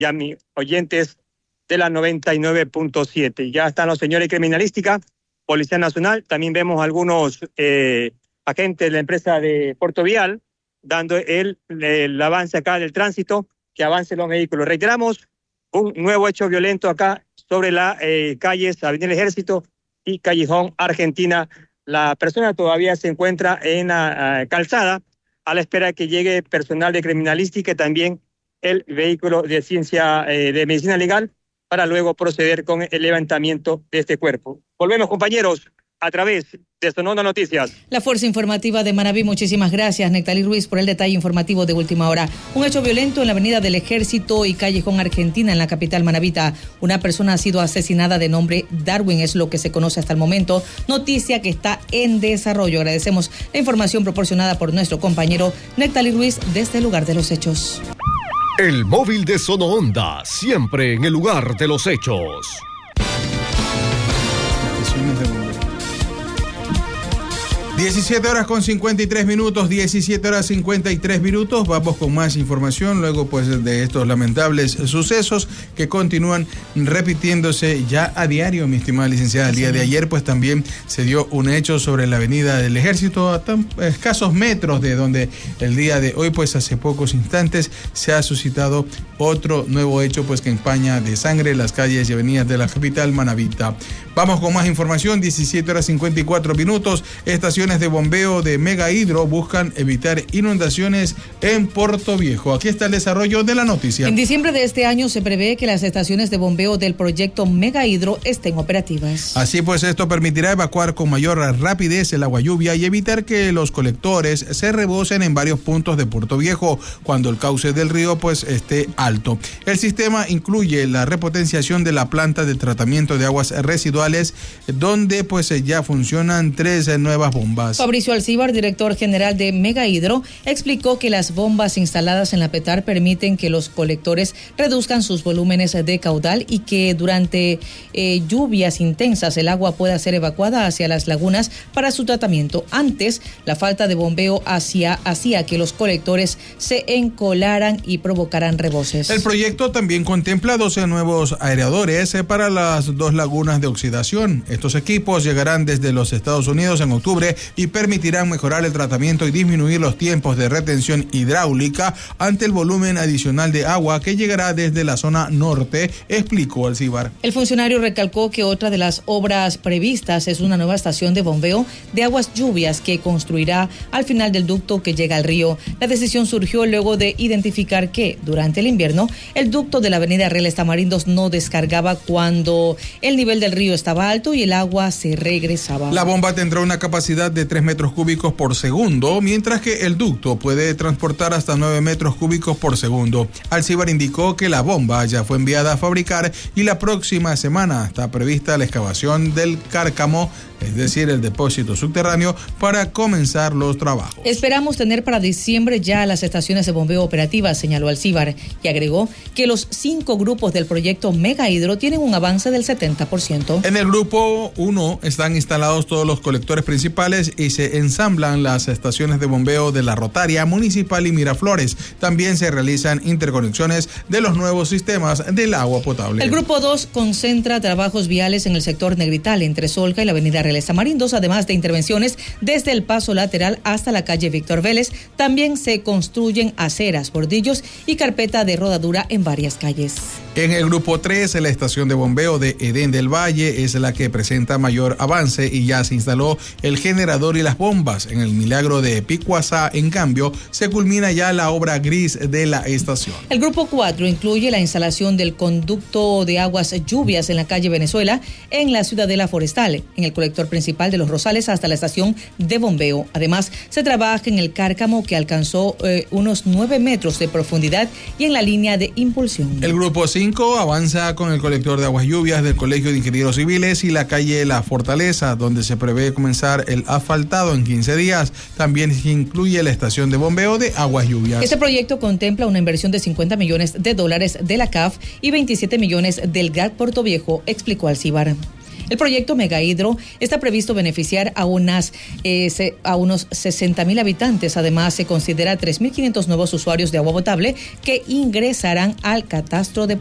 y a mis oyentes de la 99.7. Ya están los señores de criminalística, Policía Nacional, también vemos algunos agentes de la empresa de Puerto Vial dando el avance acá del tránsito, que avancen los vehículos. Reiteramos, un nuevo hecho violento acá sobre las calles Avenida del Ejército y Callejón Argentina. La persona todavía se encuentra en la calzada a la espera de que llegue personal de criminalística y también el vehículo de ciencia de medicina legal para luego proceder con el levantamiento de este cuerpo. Volvemos, compañeros, a través de Sonora Noticias. La Fuerza Informativa de Manabí, muchísimas gracias, Nectalí Ruiz, por el detalle informativo de última hora. Un hecho violento en la Avenida del Ejército y Callejón Argentina, en la capital manabita. Una persona ha sido asesinada de nombre Darwin, es lo que se conoce hasta el momento. Noticia que está en desarrollo. Agradecemos la información proporcionada por nuestro compañero Nectalí Ruiz desde el lugar de los hechos. El móvil de Sonoonda, siempre en el lugar de los hechos. 17 horas con 53 minutos, 17 horas 53 minutos. Vamos con más información luego pues de estos lamentables sucesos que continúan repitiéndose ya a diario, mi estimada licenciada. El día de ayer pues también se dio un hecho sobre la Avenida del Ejército, a tan escasos metros de donde el día de hoy pues hace pocos instantes se ha suscitado otro nuevo hecho pues que empaña de sangre las calles y avenidas de la capital manabita. Vamos con más información, 17 horas 54 minutos. Estaciones de bombeo de Mega Hidro buscan evitar inundaciones en Puerto Viejo. Aquí está el desarrollo de la noticia. En diciembre de este año se prevé que las estaciones de bombeo del proyecto Mega Hidro estén operativas. Así pues, esto permitirá evacuar con mayor rapidez el agua lluvia y evitar que los colectores se rebosen en varios puntos de Puerto Viejo cuando el cauce del río pues esté alto. El sistema incluye la repotenciación de la planta de tratamiento de aguas residuales, donde pues ya funcionan 3 nuevas bombas. Fabricio Alcíbar, director general de Mega Hidro, explicó que las bombas instaladas en la PETAR permiten que los colectores reduzcan sus volúmenes de caudal y que durante lluvias intensas el agua pueda ser evacuada hacia las lagunas para su tratamiento. Antes, la falta de bombeo hacía que los colectores se encolaran y provocaran reboses. El proyecto también contempla 12 nuevos aeradores para las 2 lagunas de oxidación. Estos equipos llegarán desde los Estados Unidos en octubre y permitirán mejorar el tratamiento y disminuir los tiempos de retención hidráulica ante el volumen adicional de agua que llegará desde la zona norte, explicó Alcíbar. El funcionario recalcó que otra de las obras previstas es una nueva estación de bombeo de aguas lluvias que construirá al final del ducto que llega al río. La decisión surgió luego de identificar que durante el invierno el ducto de la avenida Reales Tamarindos no descargaba cuando el nivel del río estaba alto y el agua se regresaba. La bomba tendrá una capacidad de 3 metros cúbicos por segundo, mientras que el ducto puede transportar hasta 9 metros cúbicos por segundo. Alcíbar indicó que la bomba ya fue enviada a fabricar y la próxima semana está prevista la excavación del cárcamo, es decir, el depósito subterráneo, para comenzar los trabajos. Esperamos tener para diciembre ya las estaciones de bombeo operativas, señaló Alcíbar, y agregó que los 5 grupos del proyecto Mega Hidro tienen un avance del 70%. En el grupo 1 están instalados todos los colectores principales y se ensamblan las estaciones de bombeo de la Rotaria, Municipal y Miraflores. También se realizan interconexiones de los nuevos sistemas del agua potable. El grupo 2 concentra trabajos viales en el sector Negrital, entre Solca y la avenida Reales Tamarindos, además de intervenciones desde el paso lateral hasta la calle Víctor Vélez. También se construyen aceras, bordillos y carpeta de rodadura en varias calles. En el grupo 3, la estación de bombeo de Edén del Valle es la que presenta mayor avance y ya se instaló el generador y las bombas. En el Milagro de Picuazá, en cambio, se culmina ya la obra gris de la estación. El grupo 4 incluye la instalación del conducto de aguas lluvias en la calle Venezuela, en la Ciudadela Forestal, en el colector principal de Los Rosales hasta la estación de bombeo. Además, se trabaja en el cárcamo que alcanzó unos 9 metros de profundidad y en la línea de impulsión. El grupo 5 avanza con el colector de aguas lluvias del Colegio de Ingenieros Civiles y la calle La Fortaleza, donde se prevé comenzar el asfaltado en 15 días. También se incluye la estación de bombeo de aguas lluvias. Este proyecto contempla una inversión de $50 millones de la CAF y 27 millones del GAT Puerto Viejo, explicó Alcíbar. El proyecto Megahidro está previsto beneficiar a unos 60,000 habitantes. Además, se considera 3,500 nuevos usuarios de agua potable que ingresarán al catastro de